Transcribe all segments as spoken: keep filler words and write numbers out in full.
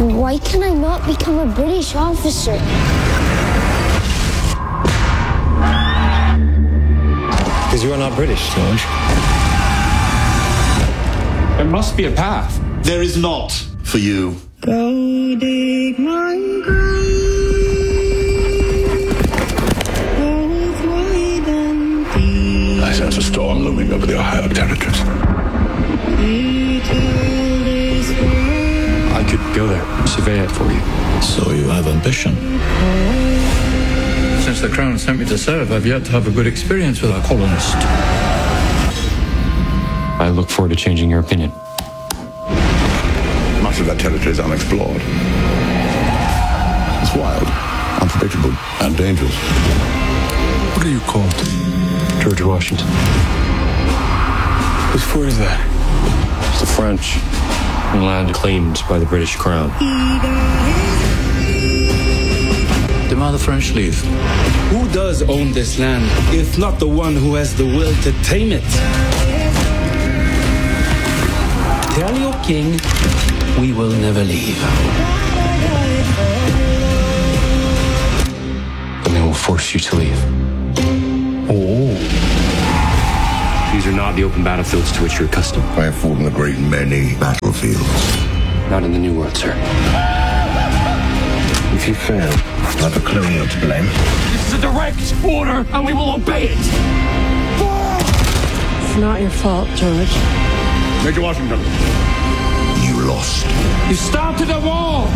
Why can I not become a British officer? Because you are not British, George. There must be a path. There is not for you. Go dig my grave. Both wide and deep. I sense a storm looming over the Ohio territories. I could go there, survey it for you. So you have ambition. Since the Crown sent me to serve, I've yet to have a good experience with a colonist. I look forward to changing your opinion. Much of that territory is unexplored. It's wild, unpredictable, and dangerous. What are you called? George Washington. Whose fort is that? It's the French. Land claimed by the British Crown. Demand the French leave. Who does own this land, if not the one who has the will to tame it? Tell your king we will never leave. Then they will force you to leave. Oh. These are not the open battlefields to which you're accustomed. I have fought in a great many battlefields. Not in the New World, sir. If you fail, I have a clue you're to blame. This is a direct order, and we will obey it. It's not your fault, George. Major Washington. You lost. You started a war!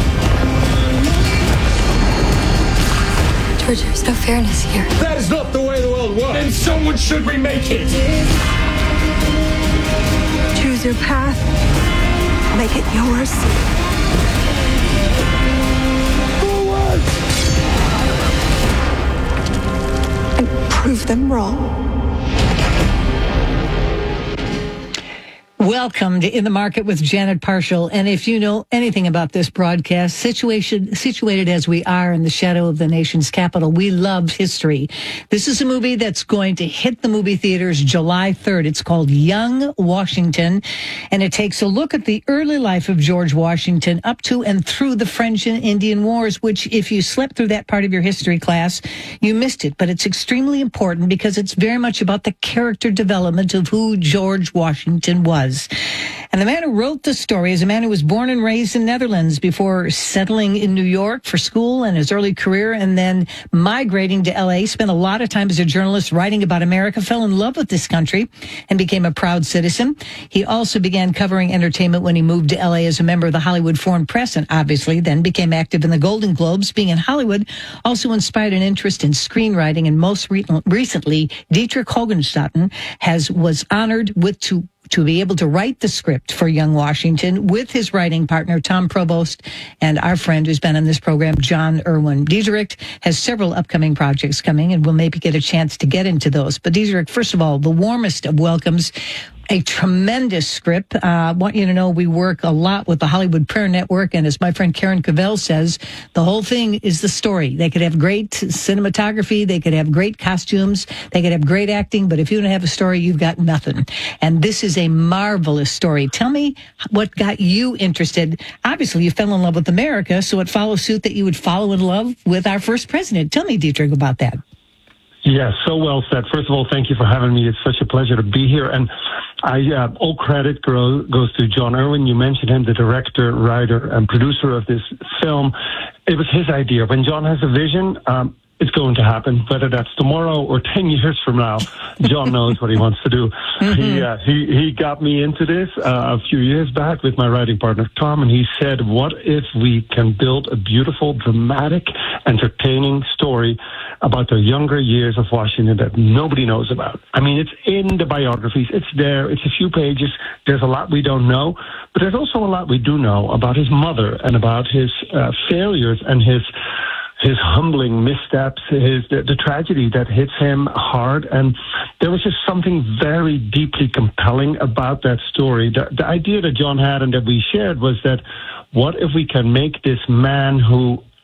George, there's no fairness here. That is not the way the world works. And someone should remake it. Choose your path. Make it yours. Forward! And prove them wrong. Welcome to In the Market with Janet Parshall. And if you know anything about this broadcast, situation, situated as we are in the shadow of the nation's capital, we love history. This is a movie that's going to hit the movie theaters July third. It's called Young Washington, and it takes a look at the early life of George Washington up to and through the French and Indian Wars, which if you slept through that part of your history class, you missed it. But it's extremely important because it's very much about the character development of who George Washington was. And the man who wrote the story is a man who was born and raised in Netherlands before settling in New York for school and his early career, and then migrating to L A, spent a lot of time as a journalist writing about America, fell in love with this country, and became a proud citizen. He also began covering entertainment when he moved to L A as a member of the Hollywood Foreign Press, and obviously then became active in the Golden Globes. Being in Hollywood also inspired an interest in screenwriting, and most re- recently, Dietrich Hogenstatten has was honored with to to be able to write the script for Young Washington with his writing partner, Tom Provost, and our friend who's been on this program, John Irwin. Diederik has several upcoming projects coming, and we'll maybe get a chance to get into those. But Diederik, first of all, the warmest of welcomes. A tremendous script. Uh, I want you to know we work a lot with the Hollywood Prayer Network, and as my friend Karen Cavell says, the whole thing is the story. They could have great cinematography, they could have great costumes, they could have great acting, but if you don't have a story, you've got nothing. And this is a marvelous story. Tell me what got you interested. Obviously, you fell in love with America, so it follows suit that you would follow in love with our first president. Tell me, Dietrich, about that. Yeah, so well said. First of all, thank you for having me. It's such a pleasure to be here. And I, uh, all credit go, goes to John Irwin. You mentioned him, the director, writer, and producer of this film. It was his idea. When John has a vision, um, it's going to happen, whether that's tomorrow or ten years from now. John knows what he wants to do. Mm-hmm. He, uh, he, he got me into this uh, a few years back with my writing partner, Tom, and he said, what if we can build a beautiful, dramatic, entertaining story about the younger years of Washington that nobody knows about? I mean, it's in the biographies. It's there. It's a few pages. There's a lot we don't know, but there's also a lot we do know about his mother and about his uh, failures and his his humbling missteps, his the, the tragedy that hits him hard. And there was just something very deeply compelling about that story. The, the idea that John had and that we shared was that what if we can make this man who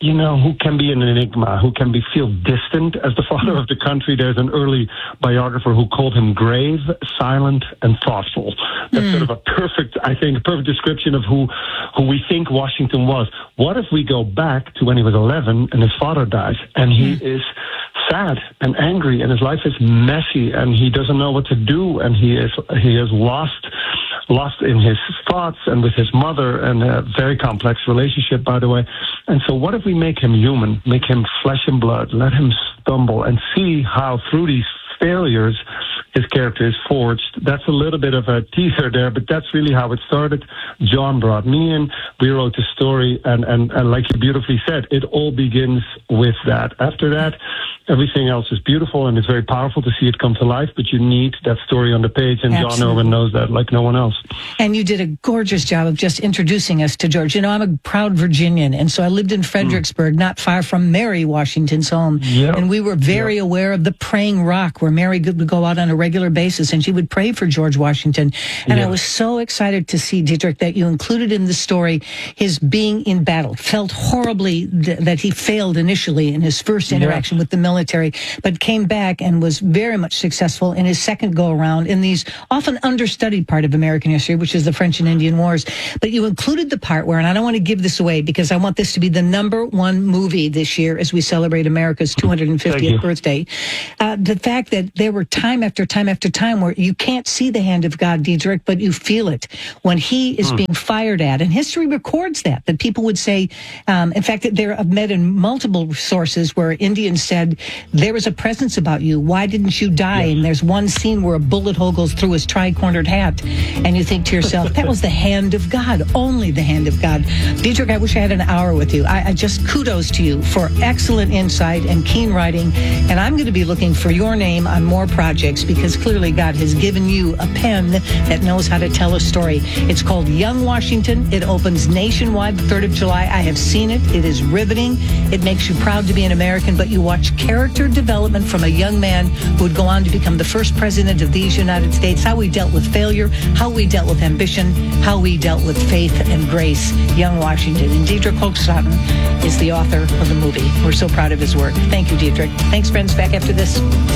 you know, who can be an enigma, who can be feel distant as the father of the country. There's an early biographer who called him grave, silent, and thoughtful. That's mm. sort of a perfect, I think, a perfect description of who, who we think Washington was. What if we go back to when he was eleven and his father dies, and he mm. is sad and angry, and his life is messy, and he doesn't know what to do, and he is he is lost lost in his thoughts and with his mother, and a very complex relationship, by the way. And so what if we make him human, make him flesh and blood, let him stumble, and see how through these failures his character is forged? That's a little bit of a teaser there, but that's really how it started. John brought me in, we wrote the story, and, and, and like you beautifully said, it all begins with that. After that, everything else is beautiful, and it's very powerful to see it come to life, but you need that story on the page, and Absolutely. John Irwin knows that like no one else. And you did a gorgeous job of just introducing us to George. You know, I'm a proud Virginian, and so I lived in Fredericksburg, mm. not far from Mary Washington's home, yep. and we were very yep. aware of the Praying Rock, where Mary would go out on a regular basis, and she would pray for George Washington. And yeah. I was so excited to see, Dietrich, that you included in the story his being in battle. Felt horribly th- that he failed initially in his first interaction yeah. with the military, but came back and was very much successful in his second go-around in these often understudied part of American history, which is the French and Indian Wars. But you included the part where, and I don't want to give this away because I want this to be the number one movie this year as we celebrate America's two hundred fiftieth birthday. Uh, the fact that there were time after time after time where you can't see the hand of God, Dietrich, but you feel it when he is mm. being fired at. And history records that, that people would say, um, in fact, that there I've met in multiple sources where Indians said, there was a presence about you. Why didn't you die? Yes. And there's one scene where a bullet hole goes through his tri-cornered hat. And you think to yourself, that was the hand of God, only the hand of God. Dietrich, I wish I had an hour with you. I, I just kudos to you for excellent insight and keen writing. And I'm going to be looking for your name on more projects because clearly God has given you a pen that knows how to tell a story. It's called Young Washington. It opens nationwide the third of July. I have seen it. It is riveting. It makes you proud to be an American, but you watch character development from a young man who would go on to become the first president of these United States, how we dealt with failure, how we dealt with ambition, how we dealt with faith and grace. Young Washington. And Dietrich Hochstraten is the author of the movie. We're so proud of his work. Thank you, Dietrich. Thanks, friends. Back after this.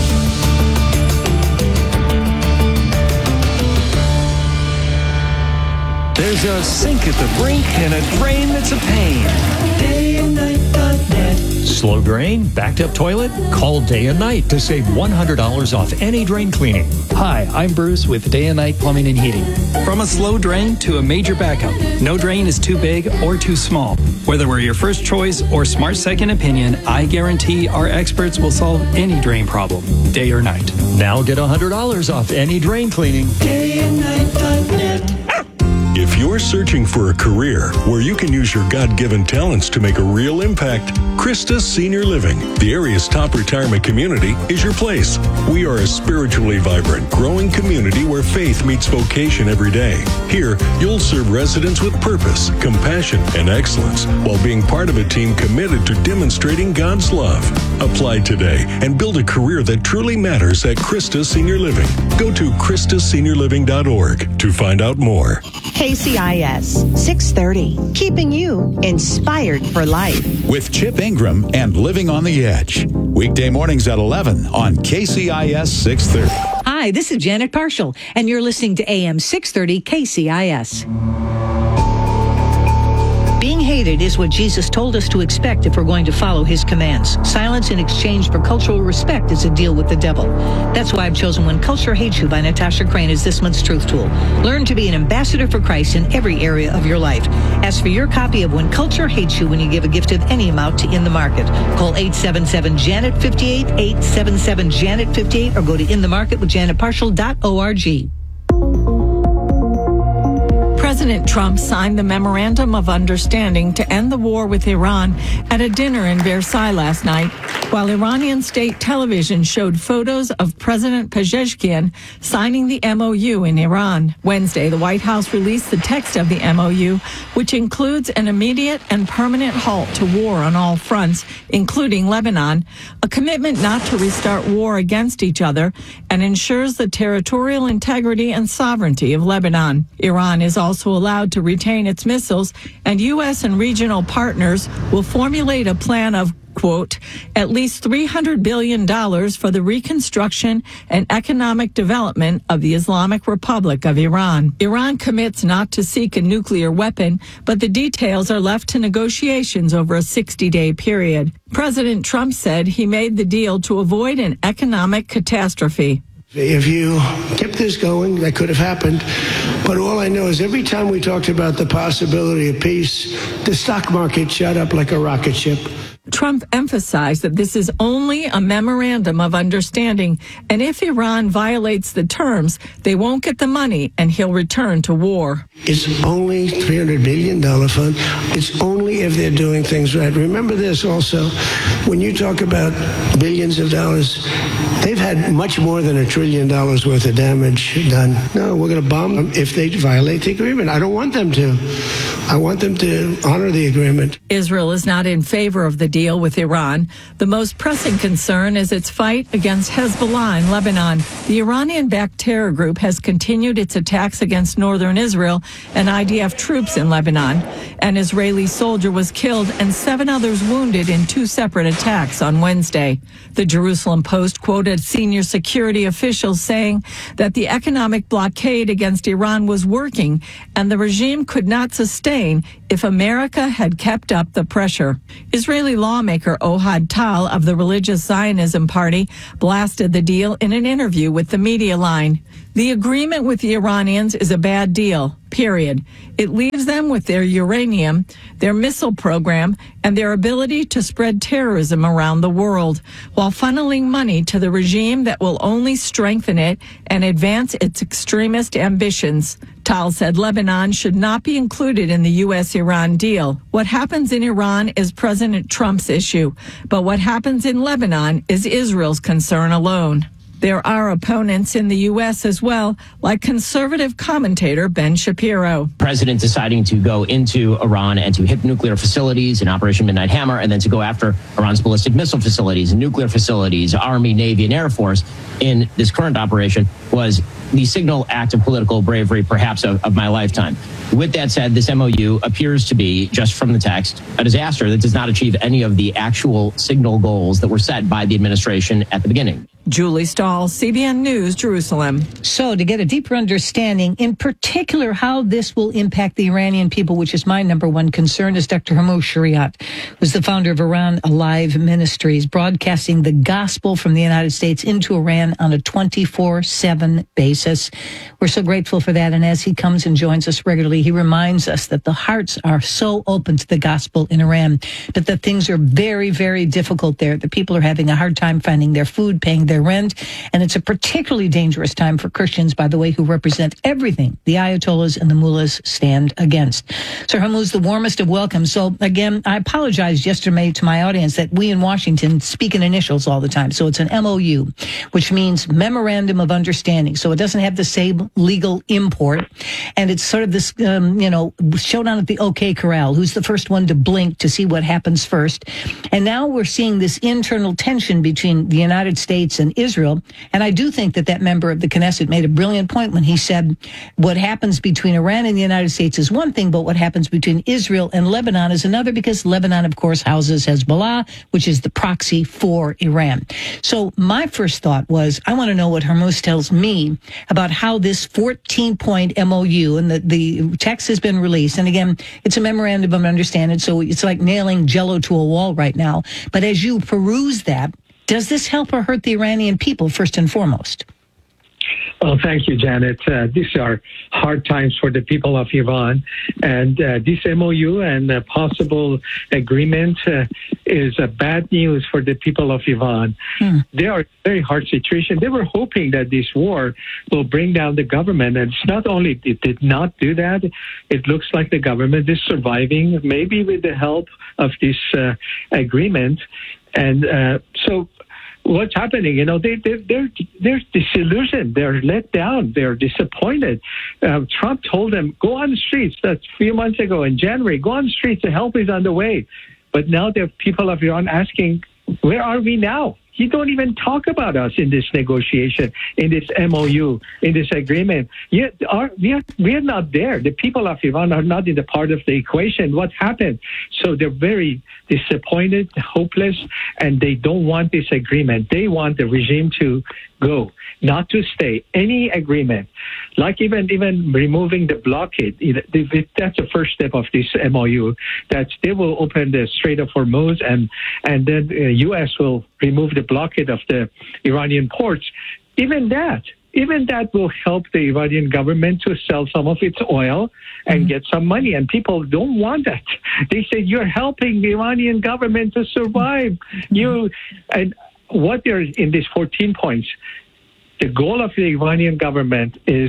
There's a sink at the brink and a drain that's a pain. day and night dot net. Slow drain? Backed up toilet? Call Day and Night to save one hundred dollars off any drain cleaning. Hi, I'm Bruce with Day and Night Plumbing and Heating. From a slow drain to a major backup, no drain is too big or too small. Whether we're your first choice or smart second opinion, I guarantee our experts will solve any drain problem, day or night. Now get one hundred dollars off any drain cleaning. day and night dot net. If you're searching for a career where you can use your God-given talents to make a real impact, Christus Senior Living, the area's top retirement community, is your place. We are a spiritually vibrant, growing community where faith meets vocation every day. Here, you'll serve residents with purpose, compassion, and excellence while being part of a team committed to demonstrating God's love. Apply today and build a career that truly matters at Christus Senior Living. Go to christus senior living dot org to find out more. K C I S six thirty, keeping you inspired for life. With Chip Ingram and Living on the Edge. Weekday mornings at eleven on K C I S six thirty. Hi, this is Janet Parshall, and you're listening to A M six thirty K C I S. Being hated is what Jesus told us to expect if we're going to follow his commands. Silence in exchange for cultural respect is a deal with the devil. That's why I've chosen When Culture Hates You by Natasha Crane as this month's Truth Tool. Learn to be an ambassador for Christ in every area of your life. Ask for your copy of When Culture Hates You when you give a gift of any amount to In the Market. Call eight seven seven Janet fifty-eight, eight seven seven Janet fifty-eight, or go to in the market with janet parshall dot org. President Trump signed the Memorandum of Understanding to end the war with Iran at a dinner in Versailles last night, while Iranian state television showed photos of President Pezeshkian signing the M O U in Iran. Wednesday, the White House released the text of the M O U, which includes an immediate and permanent halt to war on all fronts, including Lebanon, a commitment not to restart war against each other, and ensures the territorial integrity and sovereignty of Lebanon. Iran is also also allowed to retain its missiles, and U S and regional partners will formulate a plan of, quote, at least three hundred billion dollars for the reconstruction and economic development of the Islamic Republic of Iran. Iran commits not to seek a nuclear weapon, but the details are left to negotiations over a sixty-day period. President Trump said he made the deal to avoid an economic catastrophe. If you kept this going, that could have happened. But all I know is every time we talked about the possibility of peace, the stock market shot up like a rocket ship. Trump emphasized that this is only a memorandum of understanding, and if Iran violates the terms, they won't get the money and he'll return to war. It's only three hundred billion dollars fund. It's only if they're doing things right. Remember this also, when you talk about billions of dollars, they've had much more than a trillion dollars worth of damage done. No, we're going to bomb them if they violate the agreement. I don't want them to. I want them to honor the agreement. Israel is not in favor of the deal with Iran. The most pressing concern is its fight against Hezbollah in Lebanon. The Iranian-backed terror group has continued its attacks against northern Israel and I D F troops in Lebanon. An Israeli soldier was killed and seven others wounded in two separate attacks on Wednesday. The Jerusalem Post quoted senior security officials saying that the economic blockade against Iran was working and the regime could not sustain if America had kept up the pressure. Israeli lawmaker Ohad Tal of the Religious Zionism Party blasted the deal in an interview with the Media Line. The agreement with the Iranians is a bad deal, period. It leaves them with their uranium, their missile program, and their ability to spread terrorism around the world, while funneling money to the regime that will only strengthen it and advance its extremist ambitions. Tal said Lebanon should not be included in the U S Iran deal. What happens in Iran is President Trump's issue, but what happens in Lebanon is Israel's concern alone. There are opponents in the U S as well, like conservative commentator Ben Shapiro. President deciding to go into Iran and to hit nuclear facilities in Operation Midnight Hammer, and then to go after Iran's ballistic missile facilities and nuclear facilities, Army, Navy, and Air Force in this current operation was the signal act of political bravery, perhaps, of, of my lifetime. With that said, this M O U appears to be, just from the text, a disaster that does not achieve any of the actual signal goals that were set by the administration at the beginning. Julie Stahl, C B N News, Jerusalem. So to get a deeper understanding, in particular, how this will impact the Iranian people, which is my number one concern, is Doctor Hormoz Shariat, who's the founder of Iran Alive Ministries, broadcasting the gospel from the United States into Iran on a twenty-four seven basis. We're so grateful for that. And as he comes and joins us regularly, he reminds us that the hearts are so open to the gospel in Iran, but that things are very, very difficult there. The people are having a hard time finding their food, paying their rent, and it's a particularly dangerous time for Christians, by the way, who represent everything the Ayatollahs and the mullahs stand against. Sir Hormoz, the warmest of welcome. So again, I apologized yesterday to my audience that we in Washington speak in initials all the time. So it's an M O U, which means Memorandum of Understanding. So it doesn't have the same legal import. And it's sort of this, um, you know, showdown at the OK Corral. Who's the first one to blink to see what happens first? And now we're seeing this internal tension between the United States and Israel. And I do think that that member of the Knesset made a brilliant point when he said what happens between Iran and the United States is one thing, but what happens between Israel and Lebanon is another, because Lebanon, of course, houses Hezbollah, which is the proxy for Iran. So my first thought was, I want to know what Hormoz tells me about how this fourteen-point M O U, and the, the text has been released. And again, it's a memorandum of understanding, so it's like nailing Jell-O to a wall right now. But as you peruse that, does this help or hurt the Iranian people, first and foremost? Well, thank you, Janet. Uh, these are hard times for the people of Iran. And uh, this M O U and a possible agreement uh, is a bad news for the people of Iran. Hmm. They are in a very hard situation. They were hoping that this war will bring down the government. And it's not only it did not do that, it looks like the government is surviving, maybe with the help of this uh, agreement. And uh, so what's happening? You know, they, they, they're they're disillusioned. They're let down. They're disappointed. Uh, Trump told them, go on the streets. That's a few months ago in January. Go on the streets. The help is on the way. But now the people of Iran asking, where are we now? You don't even talk about us in this negotiation, in this M O U, in this agreement. You are, we, are, we are not there. The people of Iran are not in the part of the equation. What happened? So they're very disappointed, hopeless, and they don't want this agreement. They want the regime to go, not to stay. Any agreement, like even even removing the blockade, that's the first step of this M O U, that they will open the Strait of Hormuz, and, and then the U S will remove the blockade of the Iranian ports. Even that, even that will help the Iranian government to sell some of its oil and mm-hmm. get some money. And people don't want that. They say, you're helping the Iranian government to survive. Mm-hmm. You and what there is in these fourteen points, the goal of the Iranian government is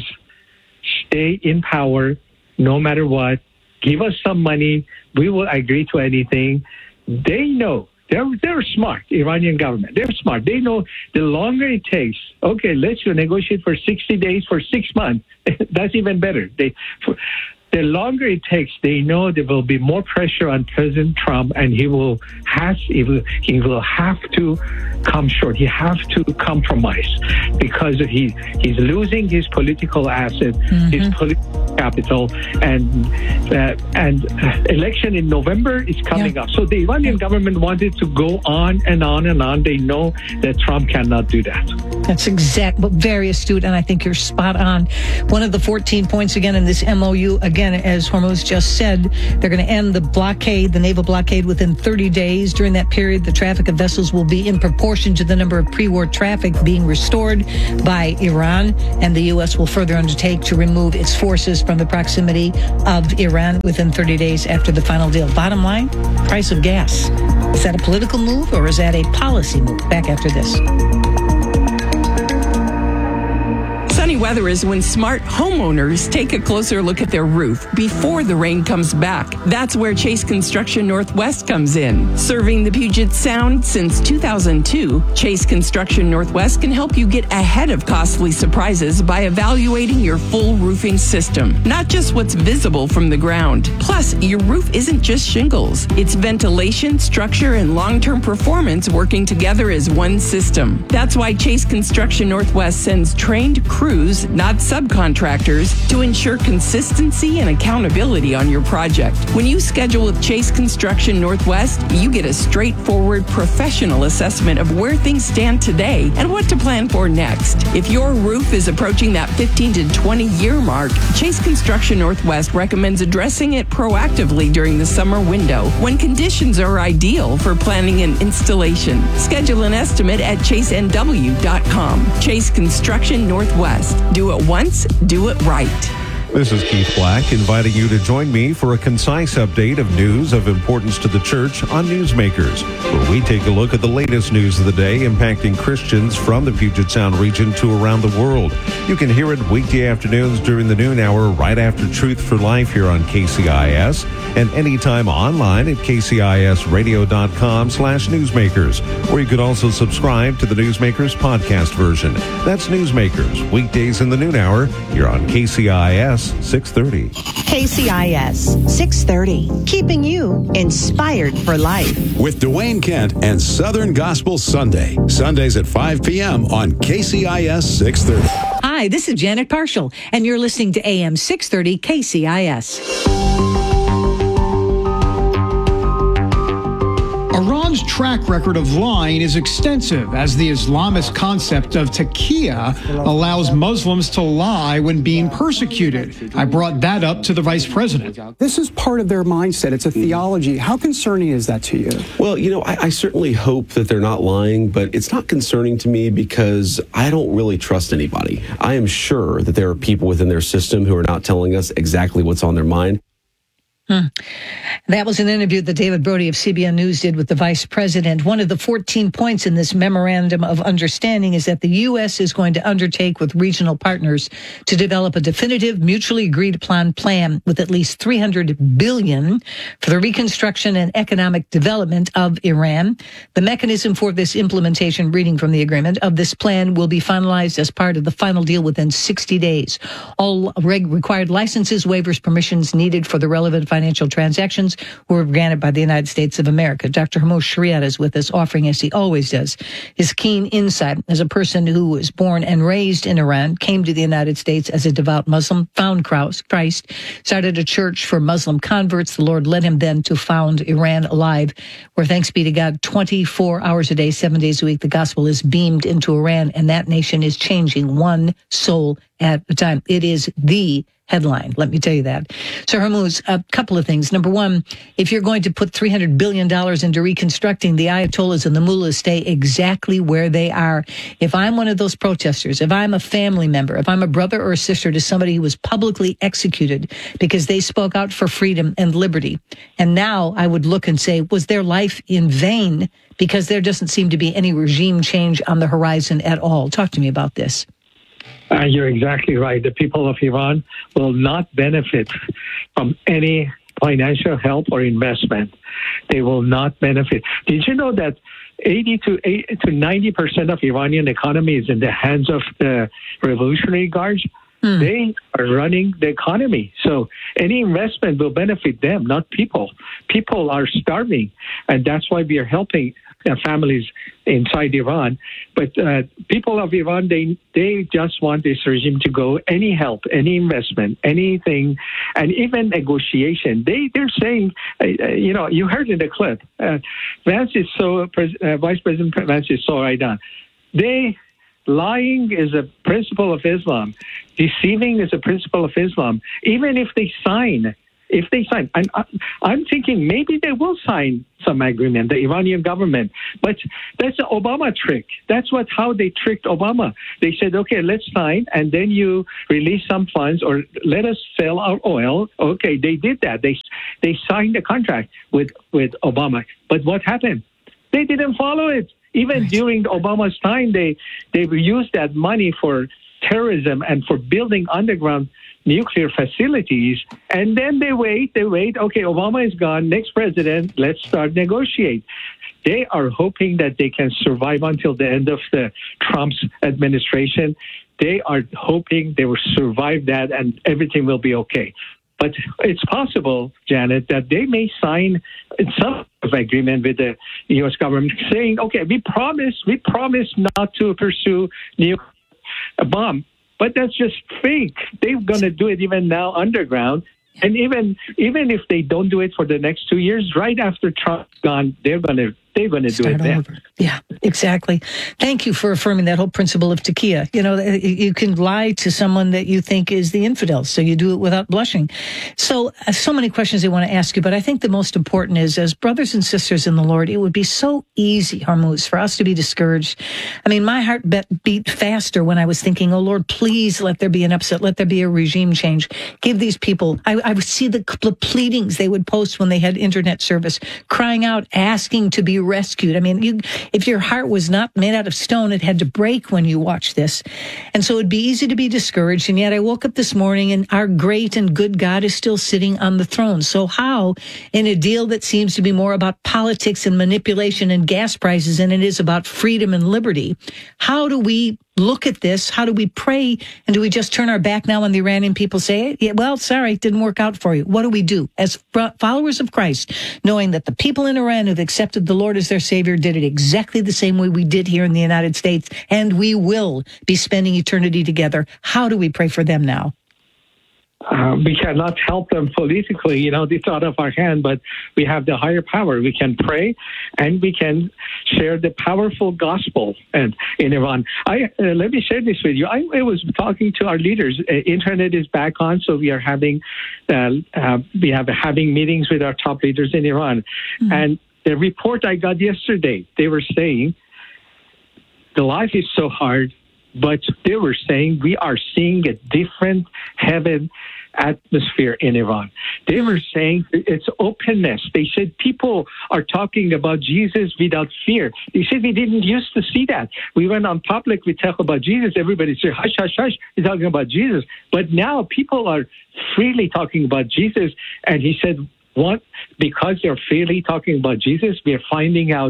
stay in power no matter what. Give us some money. We will agree to anything. They know. They're, they're smart, Iranian government. They're smart. They know the longer it takes, okay, let's negotiate for sixty days, for six months. That's even better. They, for, the longer it takes, they know there will be more pressure on President Trump, and he will has he will, he will have to come short. He have to compromise because he he's losing his political asset, mm-hmm. his political capital, and uh, and uh, election in November is coming yeah. up. So the Iranian yeah. government wanted to go on and on and on. They know that Trump cannot do that. That's exact, but very astute, and I think you're spot on. One of the fourteen points again in this M O U, again, as Hormuz just said, they're going to end the blockade, the naval blockade, within thirty days. During that period, the traffic of vessels will be in proportion to the number of pre-war traffic being restored by Iran, and the U S will further undertake to remove its forces from the proximity of Iran within thirty days after the final deal. Bottom line, price of gas. Is that a political move or is that a policy move? Back after this. Sunny weather is when smart homeowners take a closer look at their roof before the rain comes back. That's where Chase Construction Northwest comes in. Serving the Puget Sound since two thousand two, Chase Construction Northwest can help you get ahead of costly surprises by evaluating your full roofing system, not just what's visible from the ground. Plus, your roof isn't just shingles. It's ventilation, structure, and long-term performance working together as one system. That's why Chase Construction Northwest sends trained crews, not subcontractors, to ensure consistency and accountability on your project. When you schedule with Chase Construction Northwest, you get a straightforward professional assessment of where things stand today and what to plan for next. If your roof is approaching that fifteen to twenty year mark, Chase Construction Northwest recommends addressing it proactively during the summer window when conditions are ideal for planning and installation. Schedule an estimate at chase n w dot com. Chase Construction Northwest. Do it once, do it right. This is Keith Black, inviting you to join me for a concise update of news of importance to the church on Newsmakers, where we take a look at the latest news of the day impacting Christians from the Puget Sound region to around the world. You can hear it weekday afternoons during the noon hour right after Truth for Life here on K C I S, and anytime online at k c i s radio dot com slash newsmakers, where you can also subscribe to the Newsmakers podcast version. That's Newsmakers, weekdays in the noon hour here on K C I S six thirty. K C I S six thirty, keeping you inspired for life. With Dwayne Kent and Southern Gospel Sunday. Sundays at five p.m. on K C I S six thirty. Hi, this is Janet Parshall, and you're listening to A M six thirty K C I S. Iran's track record of lying is extensive, as the Islamist concept of taqiyya allows Muslims to lie when being persecuted. I brought that up to the vice president. This is part of their mindset. It's a theology. How concerning is that to you? Well, you know, I, I certainly hope that they're not lying, but it's not concerning to me because I don't really trust anybody. I am sure that there are people within their system who are not telling us exactly what's on their mind. Hmm. That was an interview that David Brody of C B N News did with the vice president. One of the fourteen points in this memorandum of understanding is that the U S is going to undertake with regional partners to develop a definitive, mutually agreed upon plan with at least three hundred billion dollars for the reconstruction and economic development of Iran. The mechanism for this implementation, reading from the agreement, of this plan will be finalized as part of the final deal within sixty days. All reg- required licenses, waivers, permissions needed for the relevant financial transactions funds were granted by the United States of America. Doctor Hormoz Shariat is with us, offering, as he always does, his keen insight as a person who was born and raised in Iran, came to the United States as a devout Muslim, found Christ, started a church for Muslim converts. The Lord led him then to found Iran Alive, where, thanks be to God, twenty-four hours a day, seven days a week, the gospel is beamed into Iran, and that nation is changing one soul at a time. It is the headline, let me tell you that. So, Hormoz, a couple of things. Number one, if you're going to put three hundred billion dollars into reconstructing, the Ayatollahs and the mullahs stay exactly where they are. If I'm one of those protesters, if I'm a family member, if I'm a brother or a sister to somebody who was publicly executed because they spoke out for freedom and liberty, and now I would look and say, was their life in vain? Because there doesn't seem to be any regime change on the horizon at all. Talk to me about this. Uh, you're exactly right. The people of Iran will not benefit from any financial help or investment. They will not benefit. Did you know that eighty to ninety percent of Iranian economy is in the hands of the Revolutionary Guards? Hmm. They are running the economy. So any investment will benefit them, not people. People are starving, and that's why we are helping uh, families inside Iran. But uh, people of Iran, they they just want this regime to go. Any help, any investment, anything, and even negotiation. They they're saying, uh, you know, you heard in the clip, uh, Vance is so uh, Vice President Vance is so right on. They lying is a principle of Islam. Deceiving is a principle of Islam. Even if they sign. If they sign, and I'm thinking maybe they will sign some agreement, the Iranian government. But that's an Obama trick. That's what how they tricked Obama. They said, okay, let's sign, and then you release some funds or let us sell our oil. Okay, they did that. They they signed a contract with, with Obama. But what happened? They didn't follow it. Even right. during Obama's time, they, they used that money for terrorism and for building underground nuclear facilities, and then they wait, they wait, okay, Obama is gone, next president, let's start negotiate. They are hoping that they can survive until the end of the Trump's administration. They are hoping they will survive that and everything will be okay. But it's possible, Janet, that they may sign some of agreement with the U S government saying, okay, we promise, we promise not to pursue nuclear bomb. But that's just fake. They're going to do it even now underground. And even even if they don't do it for the next two years, right after Trump's gone, they're going to they're going to do it then. Over. Yeah, exactly. Thank you for affirming that whole principle of taqiyya. You know, you can lie to someone that you think is the infidel, so you do it without blushing. So, uh, so many questions I want to ask you, but I think the most important is, as brothers and sisters in the Lord, it would be so easy, Hormoz, for us to be discouraged. I mean, my heart beat faster when I was thinking, oh, Lord, please let there be an upset, let there be a regime change. Give these people, I, I would see the, the pleadings they would post when they had internet service, crying out, asking to be rescued. I mean, you, if your heart was not made out of stone, it had to break when you watched this. And so it'd be easy to be discouraged. And yet I woke up this morning and our great and good God is still sitting on the throne. So how, in a deal that seems to be more about politics and manipulation and gas prices than it is about freedom and liberty, how do we look at this? How do we pray? And do we just turn our back now when the Iranian people say, yeah, well, sorry, it didn't work out for you? What do we do as followers of Christ, knowing that the people in Iran who've accepted the Lord as their Savior did it exactly the same way we did here in the United States, and we will be spending eternity together? How do we pray for them now? Uh, we cannot help them politically, you know, it's out of our hand, but we have the higher power. We can pray and we can share the powerful gospel and in Iran. I uh, let me share this with you. I, I was talking to our leaders. Uh, internet is back on, so we are having uh, uh, we have having meetings with our top leaders in Iran. Mm-hmm. And the report I got yesterday, they were saying the life is so hard. But they were saying we are seeing a different heaven atmosphere in Iran. They were saying it's openness. They said people are talking about Jesus without fear. They said we didn't used to see that. We went on public, we talk about Jesus. Everybody said, hush, hush, hush, we're talking about Jesus. But now people are freely talking about Jesus. And he said, what? Because they're freely talking about Jesus, we are finding out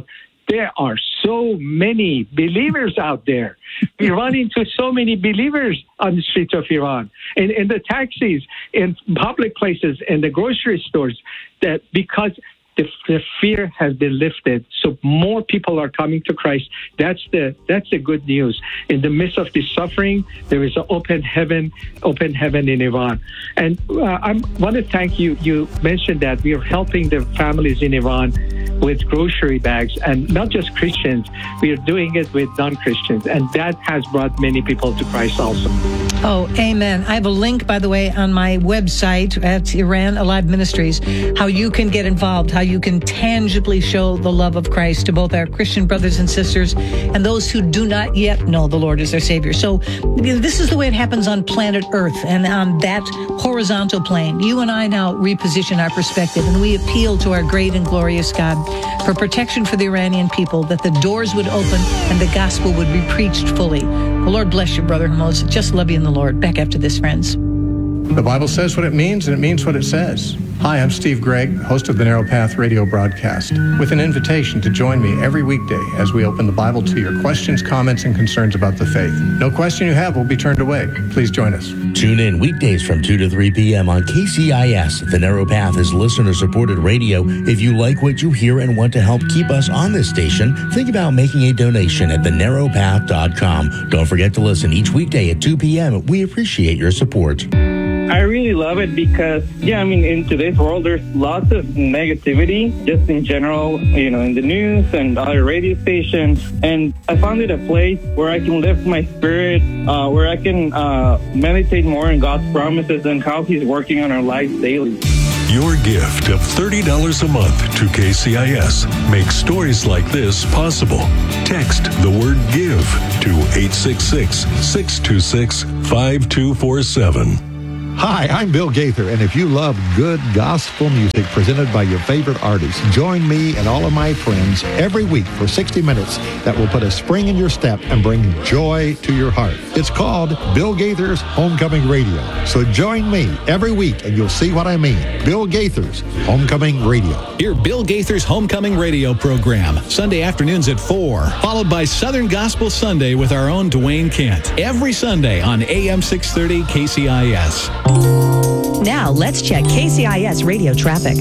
there are so many believers out there. We run into so many believers on the streets of Iran, and in the taxis, in public places, in the grocery stores, that because the, the fear has been lifted, so more people are coming to Christ. That's the that's the good news. In the midst of this suffering, there is an open heaven, open heaven in Iran. And uh, I want to thank you. You mentioned that we are helping the families in Iran with grocery bags, and not just Christians. We are doing it with non-Christians, and that has brought many people to Christ also. Oh, amen. I have a link, by the way, on my website at Iran Alive Ministries, how you can get involved, how you can tangibly show the love of Christ to both our Christian brothers and sisters and those who do not yet know the Lord as their Savior. So this is the way it happens on planet Earth, and on that horizontal plane. You and I now reposition our perspective, and we appeal to our great and glorious God for protection for the Iranian people, that the doors would open and the gospel would be preached fully. The Lord bless you, Brother Hormoz. Just love you in the Lord. Back after this, friends. The Bible says what it means, and it means what it says. Hi, I'm Steve Gregg, host of the Narrow Path radio broadcast, with an invitation to join me every weekday as we open the Bible to your questions, comments, and concerns about the faith. No question you have will be turned away. Please join us. Tune in weekdays from two to three p.m. on K C I S. The Narrow Path is listener-supported radio. If you like what you hear and want to help keep us on this station, think about making a donation at the narrow path dot com. Don't forget to listen each weekday at two p.m. We appreciate your support. I really love it because, yeah, I mean, in today's world, there's lots of negativity, just in general, you know, in the news and other radio stations. And I found it a place where I can lift my spirit, uh, where I can uh, meditate more on God's promises and how He's working on our lives daily. Your gift of thirty dollars a month to K C I S makes stories like this possible. Text the word GIVE to eight six six, six two six, five two four seven. Hi, I'm Bill Gaither, and if you love good gospel music presented by your favorite artists, join me and all of my friends every week for sixty minutes that will put a spring in your step and bring joy to your heart. It's called Bill Gaither's Homecoming Radio. So join me every week and you'll see what I mean. Bill Gaither's Homecoming Radio. Hear Bill Gaither's Homecoming Radio program, Sunday afternoons at four, followed by Southern Gospel Sunday with our own Dwayne Kent, every Sunday on A M six thirty K C I S. Now, let's check K C I S radio traffic.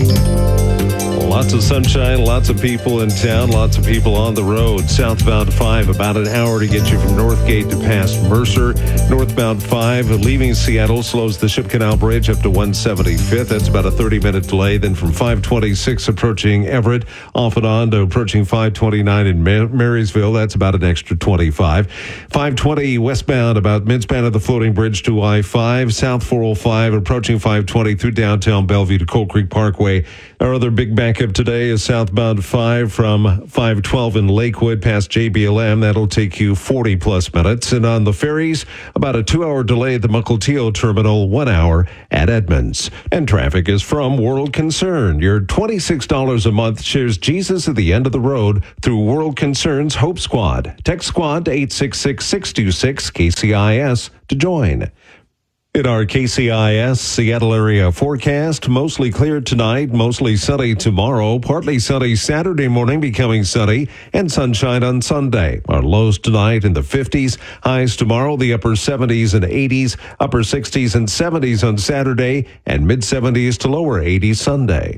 Lots of sunshine, lots of people in town, lots of people on the road. Southbound five, about an hour to get you from Northgate to past Mercer. Northbound five, leaving Seattle, slows the Ship Canal Bridge up to one seventy-fifth. That's about a thirty-minute delay. Then from five twenty-six approaching Everett, off and on to approaching five twenty-nine in Mar- Marysville. That's about an extra twenty-five. five twenty westbound, about midspan of the floating bridge to I five. South four oh five, approaching five twenty through downtown Bellevue to Coal Creek Parkway. Our other big backup today is southbound five from five twelve in Lakewood past J B L M. That'll take you forty plus minutes. And on the ferries, about a two-hour delay at the Mukilteo Terminal, one hour at Edmonds. And traffic is from World Concern. Your twenty-six dollars a month shares Jesus at the end of the road through World Concern's Hope Squad. Text Squad to eight six six, six two six, K C I S to join. In our K C I S Seattle area forecast, mostly clear tonight, mostly sunny tomorrow, partly sunny Saturday morning, becoming sunny, and sunshine on Sunday. Our lows tonight in the fifties, highs tomorrow, the upper seventies and eighties, upper sixties and seventies on Saturday, and mid-seventies to lower eighties Sunday.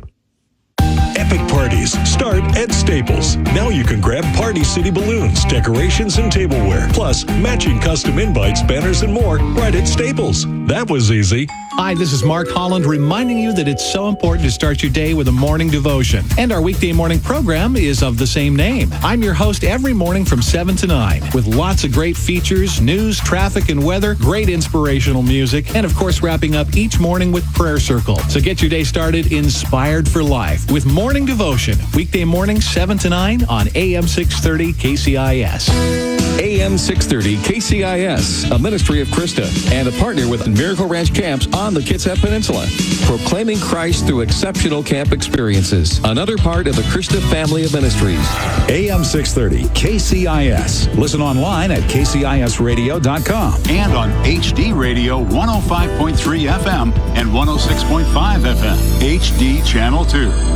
Epic parties start at Staples. Now you can grab Party City balloons, decorations, and tableware, plus matching custom invites, banners, and more right at Staples. That was easy. Hi, this is Mark Holland reminding you that it's so important to start your day with a morning devotion. And our weekday morning program is of the same name. I'm your host every morning from seven to nine with lots of great features, news, traffic, and weather, great inspirational music, and of course wrapping up each morning with Prayer Circle. So get your day started inspired for life with Morning Devotion. Weekday morning seven to nine on A M six thirty K C I S. A M six thirty K C I S, a ministry of Krista, and a partner with Miracle Ranch Camps on the Kitsap Peninsula, proclaiming Christ through exceptional camp experiences. Another part of the Krista family of ministries. A M six thirty K C I S. Listen online at K C I S radio dot com and on H D Radio one oh five point three F M and one oh six point five F M. H D Channel two.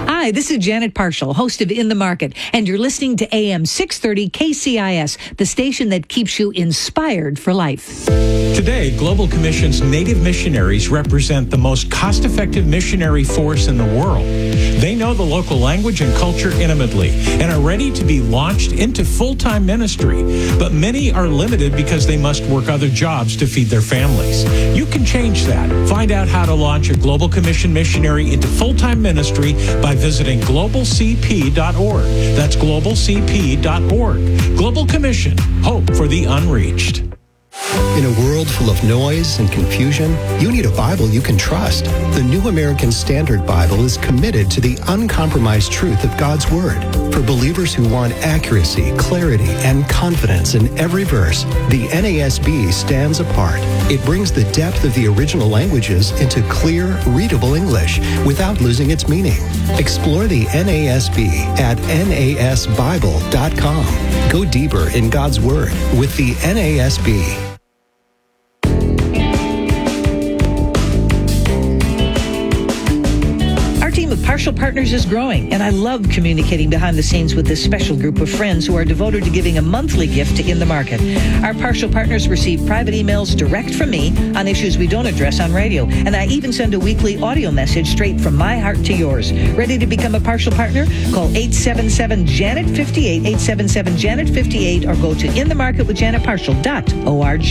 Hi, this is Janet Parshall, host of In the Market, and you're listening to A M six thirty K C I S, the station that keeps you inspired for life. Today, Global Commission's Native missionaries represent the most cost-effective missionary force in the world. They know the local language and culture intimately and are ready to be launched into full-time ministry. But many are limited because they must work other jobs to feed their families. You can change that. Find out how to launch a Global Commission missionary into full-time ministry by visiting global c p dot org. That's global c p dot org. Global Commission, hope for the unreached. In a world full of noise and confusion, you need a Bible you can trust. The New American Standard Bible is committed to the uncompromised truth of God's Word. For believers who want accuracy, clarity, and confidence in every verse, the N A S B stands apart. It brings the depth of the original languages into clear, readable English without losing its meaning. Explore the N A S B at N A S Bible dot com. Go deeper in God's Word with the N A S B. Partial Partners is growing, and I love communicating behind the scenes with this special group of friends who are devoted to giving a monthly gift to In the Market. Our Partial Partners receive private emails direct from me on issues we don't address on radio, and I even send a weekly audio message straight from my heart to yours. Ready to become a Partial Partner? Call eight seven seven Janet fifty-eight, eight seven seven Janet fifty-eight, or go to in the market with janet partial dot org.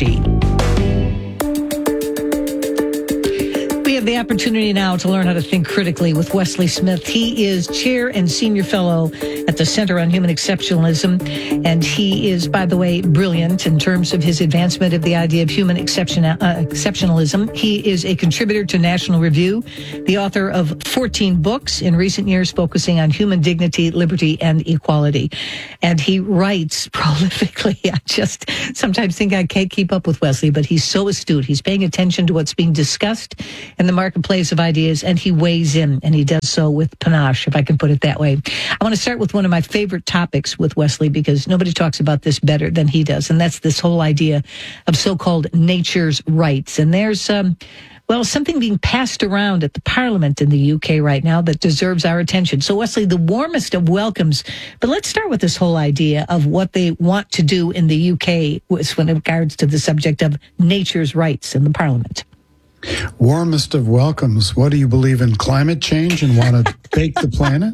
We have the opportunity now to learn how to think critically with Wesley Smith. He is chair and senior fellow at the Center on Human Exceptionalism, and he is, by the way, brilliant in terms of his advancement of the idea of human exception, uh, exceptionalism. He is a contributor to National Review, the author of fourteen books in recent years focusing on human dignity, liberty, and equality. And he writes prolifically. I just sometimes think I can't keep up with Wesley, but he's so astute. He's paying attention to what's being discussed in the marketplace of ideas, and he weighs in, and he does so with panache, if I can put it that way. I want to start with one of my favorite topics with Wesley, because nobody talks about this better than he does, and that's this whole idea of so-called nature's rights. And there's, um, well, something being passed around at the Parliament in the U K right now that deserves our attention. So, Wesley, the warmest of welcomes, but let's start with this whole idea of what they want to do in the U K with regards to the subject of nature's rights in the Parliament. Warmest of welcomes. What do you believe in, climate change and want to bake the planet?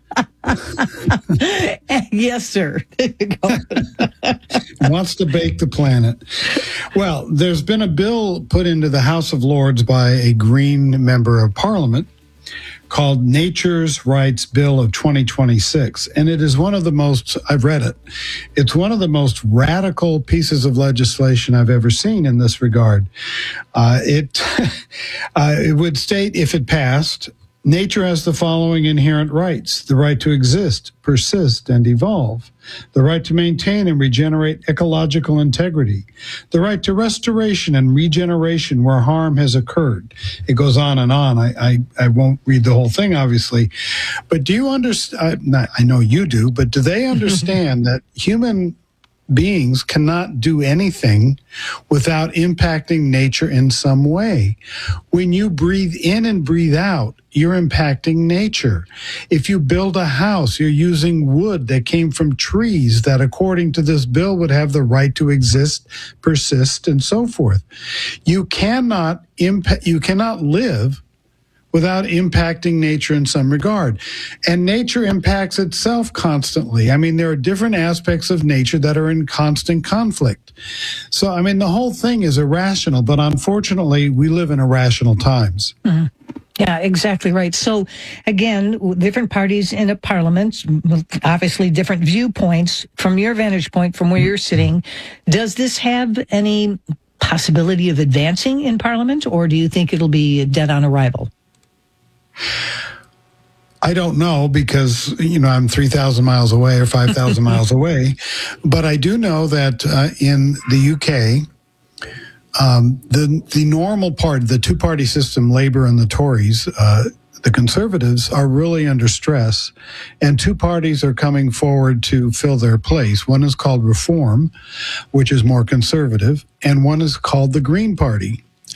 Yes, sir. Wants to bake the planet. Well, there's been a bill put into the House of Lords by a Green member of Parliament called Nature's Rights Bill of twenty twenty-six. And it is one of the most, I've read it, it's one of the most radical pieces of legislation I've ever seen in this regard. Uh, it, uh, it would state, if it passed, nature has the following inherent rights: the right to exist, persist, and evolve, the right to maintain and regenerate ecological integrity, the right to restoration and regeneration where harm has occurred. It goes on and on. I, I, I won't read the whole thing, obviously. But do you understand? I know you do, but do they understand that human beings cannot do anything without impacting nature in some way? When you breathe in and breathe out, you're impacting nature. If you build a house, you're using wood that came from trees that, according to this bill, would have the right to exist, persist, and so forth. You cannot impa- you cannot live without impacting nature in some regard. And nature impacts itself constantly. I mean, there are different aspects of nature that are in constant conflict. So, I mean, the whole thing is irrational, but unfortunately, we live in irrational times. Mm-hmm. Yeah, exactly right. So, again, different parties in a parliament, obviously different viewpoints. From your vantage point, from where you're sitting, does this have any possibility of advancing in parliament, or do you think it'll be dead on arrival? I don't know, because, you know, I'm three thousand miles away or five thousand miles away. But I do know that uh, in the U K, um, the the normal part, the two-party system, Labour and the Tories, uh, the Conservatives, are really under stress. And two parties are coming forward to fill their place. One is called Reform, which is more conservative, and one is called the Green Party.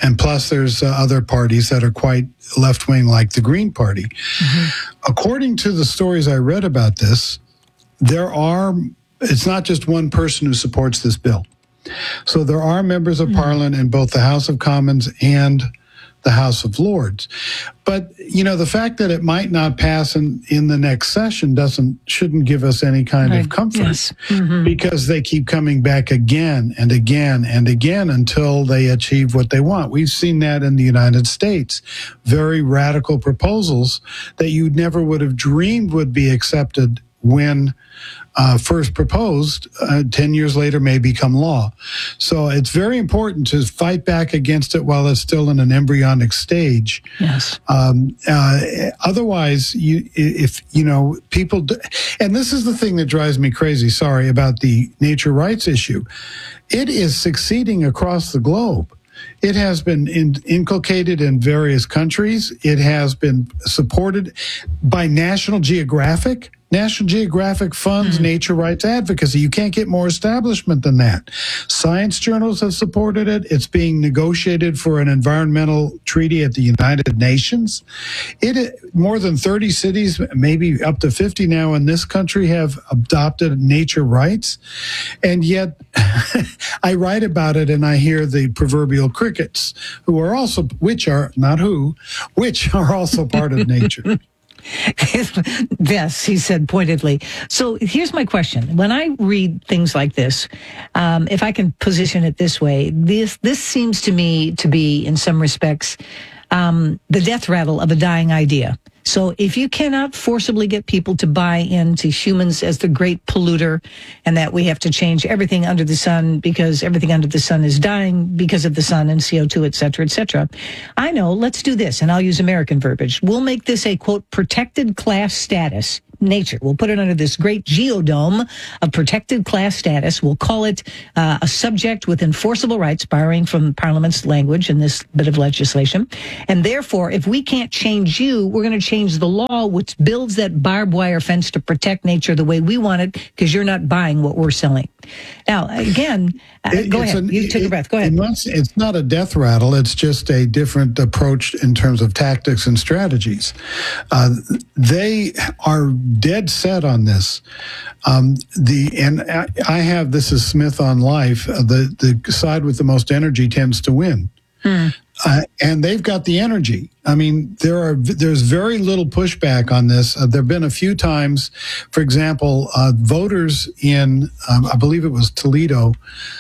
And plus, there's uh, other parties that are quite left-wing, like the Green Party. Mm-hmm. According to the stories I read about this, there are, it's not just one person who supports this bill. So there are members of mm-hmm. Parliament in both the House of Commons and the House of Lords. But, you know, the fact that it might not pass in, in the next session doesn't, shouldn't give us any kind right. of comfort yes. mm-hmm. because they keep coming back again and again and again until they achieve what they want. We've seen that in the United States. Very radical proposals that you never would have dreamed would be accepted when uh, first proposed, uh, ten years later may become law. So it's very important to fight back against it while it's still in an embryonic stage. Yes. Um, uh, otherwise, you, if, you know, people, do, and this is the thing that drives me crazy, sorry, about the nature rights issue. It is succeeding across the globe. It has been in, inculcated in various countries. It has been supported by National Geographic. National Geographic funds mm-hmm. nature rights advocacy. You can't get more establishment than that. Science journals have supported it. It's being negotiated for an environmental treaty at the United Nations. It more than thirty cities, maybe up to fifty now in this country, have adopted nature rights. And yet I write about it and I hear the proverbial crickets, who are also, which are, not who, which are also part of nature. Yes, he said pointedly. So here's my question. When I read things like this, um, if I can position it this way, this this seems to me to be, in some respects, um, the death rattle of a dying idea. So if you cannot forcibly get people to buy into humans as the great polluter and that we have to change everything under the sun because everything under the sun is dying because of the sun and C O two, et cetera, et cetera. I know, let's do this, and I'll use American verbiage. We'll make this a, quote, protected class status. Nature. We'll put it under this great geodome of protected class status. We'll call it uh, a subject with enforceable rights, borrowing from Parliament's language in this bit of legislation. And therefore, if we can't change you, we're going to change the law, which builds that barbed wire fence to protect nature the way we want it, because you're not buying what we're selling. Now, again, uh, it, go ahead. A, you took it, a breath. Go ahead. It's, it's not a death rattle. It's just a different approach in terms of tactics and strategies. Uh, they are dead set on this. Um, the and I have, this is Smith on Life, uh, the, the side with the most energy tends to win. Hmm. Uh, and they've got the energy. I mean, there are there's very little pushback on this. Uh, there have been a few times, for example, uh, voters in, um, I believe it was Toledo,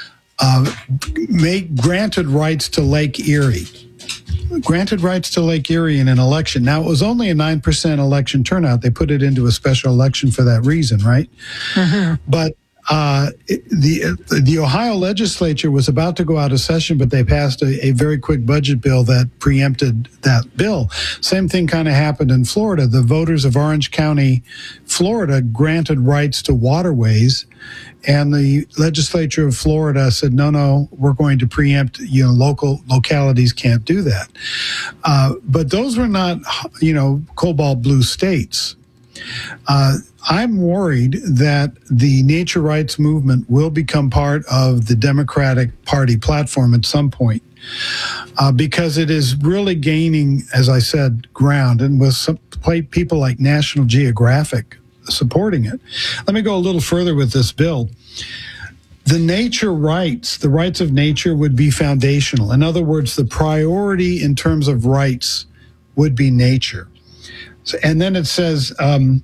uh, made granted rights to Lake Erie. Granted rights to Lake Erie in an election. Now, it was only a nine percent election turnout. They put it into a special election for that reason, right? Mm-hmm. But uh, the the Ohio legislature was about to go out of session, but they passed a, a very quick budget bill that preempted that bill. Same thing kind of happened in Florida. The voters of Orange County, Florida, granted rights to waterways, and the legislature of Florida said, no, no, we're going to preempt, you know, local localities can't do that. Uh, but those were not, you know, cobalt blue states. Uh, I'm worried that the nature rights movement will become part of the Democratic Party platform at some point, uh, because it is really gaining, as I said, ground, and with some people like National Geographic supporting it. Let me go a little further with this bill. The nature rights, the rights of nature would be foundational. In other words, the priority in terms of rights would be nature. So, and then it says, um,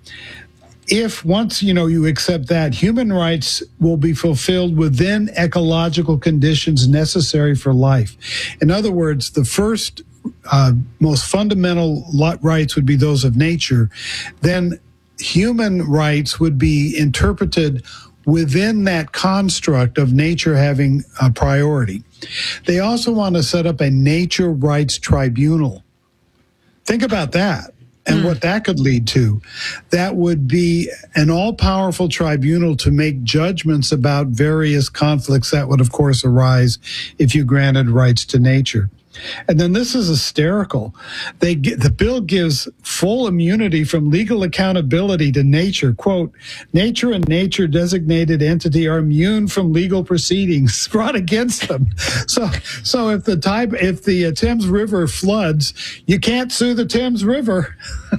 if once, you know, you accept that, human rights will be fulfilled within ecological conditions necessary for life. In other words, the first uh, most fundamental rights would be those of nature. Then human rights would be interpreted within that construct of nature having a priority. They also want to set up a nature rights tribunal. Think about that and mm. what that could lead to. That would be an all-powerful tribunal to make judgments about various conflicts that would, of course, arise if you granted rights to nature. And then this is hysterical. They get, the bill gives full immunity from legal accountability to nature. Quote, nature and nature designated entity are immune from legal proceedings brought against them. So, so if the type, if the uh, Thames River floods, you can't sue the Thames River.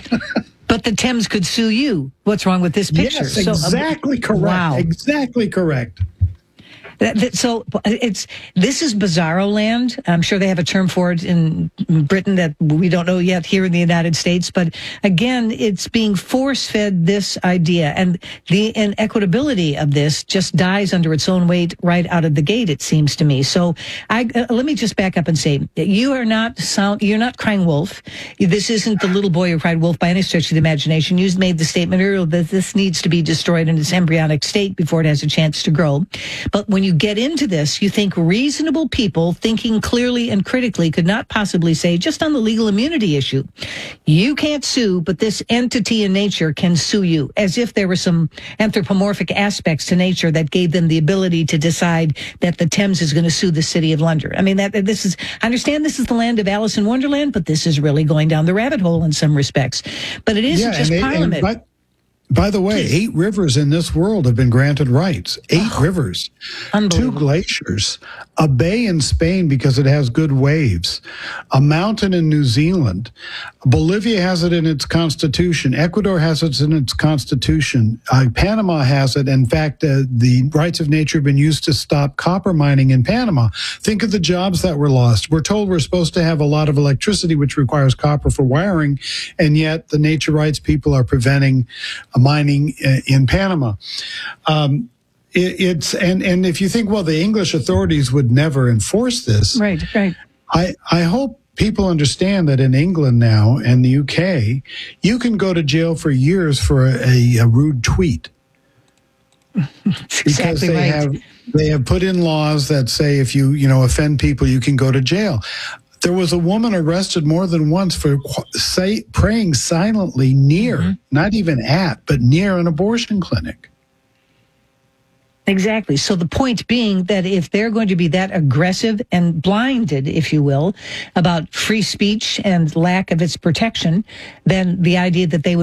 But the Thames could sue you. What's wrong with this picture? Yes, exactly so, correct. Wow. Exactly correct. That, that, so it's this is bizarro land. I'm sure they have a term for it in Britain that we don't know yet here in the United States. But again, it's being force-fed this idea, and the inequitability of this just dies under its own weight right out of the gate. It seems to me. So I uh, let me just back up and say you are not sound. You're not crying wolf. This isn't the little boy who cried wolf by any stretch of the imagination. You made the statement earlier that this needs to be destroyed in its embryonic state before it has a chance to grow. But when you You get into this, you think reasonable people thinking clearly and critically could not possibly say, just on the legal immunity issue, you can't sue, but this entity in nature can sue you, as if there were some anthropomorphic aspects to nature that gave them the ability to decide that the Thames is going to sue the city of London. I mean, that this is, I understand this is the land of Alice in Wonderland, but this is really going down the rabbit hole in some respects. But it isn't yeah, just and, Parliament. And, By the way, eight rivers in this world have been granted rights. Eight oh, rivers, two glaciers, a bay in Spain because it has good waves, a mountain in New Zealand. Bolivia has it in its constitution. Ecuador has it in its constitution. Uh, Panama has it. In fact, uh, the rights of nature have been used to stop copper mining in Panama. Think of the jobs that were lost. We're told we're supposed to have a lot of electricity, which requires copper for wiring, and yet the nature rights people are preventing mining in Panama. Um, it, it's and and if you think, well, the English authorities would never enforce this, right? Right. I I hope people understand that in England now and the U K, you can go to jail for years for a, a rude tweet. That's because exactly they right. have they have put in laws that say if you you know offend people, you can go to jail. There was a woman arrested more than once for say, praying silently near, mm-hmm. not even at, but near an abortion clinic. Exactly. So the point being that if they're going to be that aggressive and blinded, if you will, about free speech and lack of its protection, then the idea that they would